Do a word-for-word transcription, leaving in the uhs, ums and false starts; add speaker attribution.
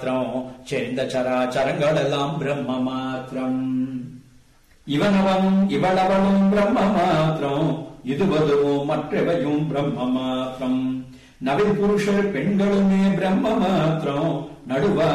Speaker 1: மாத்திரம், சேர்ந்த சராச்சரங்கள் எல்லாம் பிரம்ம மாத்திரம். இவனவனும் இவளவனும் பிரம்ம மாத்திரம், இதுவதுவும் மற்றவையும் பிரம்ம மாத்திரம். நவில் புருஷர் பெண்களுமே பிரம்ம மாத்திரம், நடுவா